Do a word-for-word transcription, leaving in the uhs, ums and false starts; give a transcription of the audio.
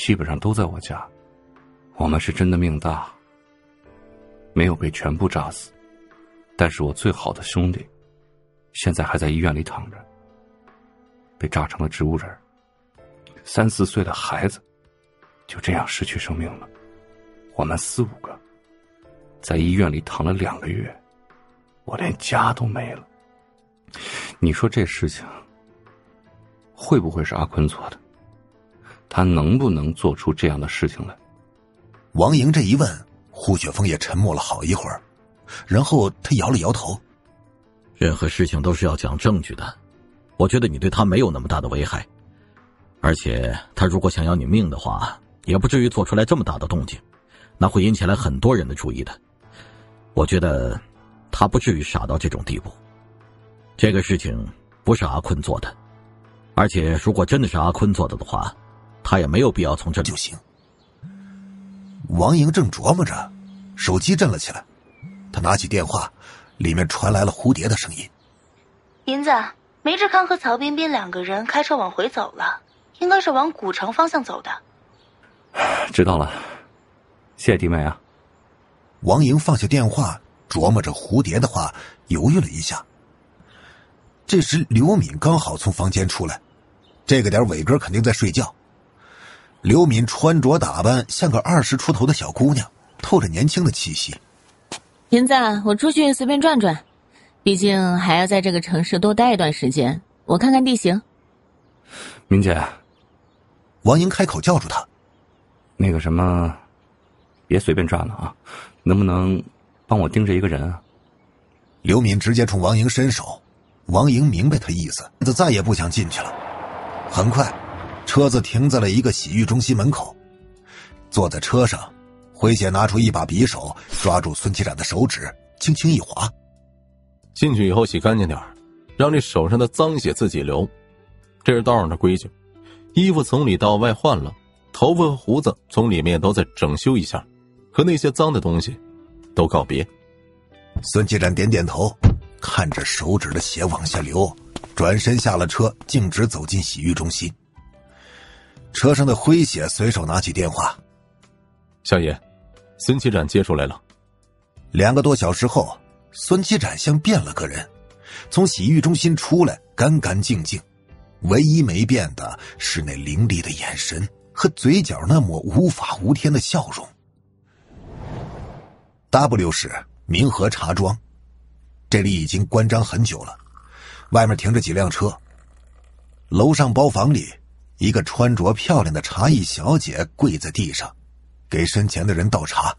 基本上都在我家。我们是真的命大，没有被全部炸死，但是我最好的兄弟现在还在医院里躺着，被炸成了植物人。三四岁的孩子就这样失去生命了。我们四五个在医院里躺了两个月，我连家都没了。你说这事情会不会是阿坤做的？他能不能做出这样的事情来？ 王莹这一问，胡雪峰也沉默了好一会儿，然后他摇了摇头。 任何事情都是要讲证据的，我觉得你对他没有那么大的危害，而且他如果想要你命的话，也不至于做出来这么大的动静，那会引起来很多人的注意的。我觉得他不至于傻到这种地步。这个事情不是阿坤做的，而且如果真的是阿坤做的的话，他也没有必要从这里就行。王莹正琢磨着，手机震了起来，他拿起电话，里面传来了蝴蝶的声音。 银子，梅志康和曹彬彬两个人开车往回走了，应该是往古城方向走的。 知道了，谢谢弟妹啊。 王莹放下电话，琢磨着蝴蝶的话，犹豫了一下。这时刘敏刚好从房间出来，这个点伟哥肯定在睡觉。刘敏穿着打扮像个二十出头的小姑娘，透着年轻的气息。 银子，我出去随便转转，毕竟还要在这个城市多待一段时间，我看看地形。 明姐， 王莹开口叫住她。 那个什么，别随便转了啊，能不能帮我盯着一个人啊？ 刘敏直接冲王莹伸手，王莹明白他意思，再也不想进去了。很快车子停在了一个洗浴中心门口，坐在车上，辉姐拿出一把匕首，抓住孙启展的手指，轻轻一划。 进去以后洗干净点，让这手上的脏血自己流，这是道上的规矩。衣服从里到外换了，头发和胡子从里面都再整修一下，和那些脏的东西都告别。 孙启展点点头，看着手指的血往下流，转身下了车，径直走进洗浴中心。车上的辉姐随手拿起电话。 小野，孙启展接出来了。 两个多小时后，孙启展像变了个人，从洗浴中心出来，干干净净，唯一没变的是那凌厉的眼神和嘴角那抹无法无天的笑容。W 市明和茶庄，这里已经关张很久了，外面停着几辆车。楼上包房里，一个穿着漂亮的茶艺小姐跪在地上，给身前的人倒茶。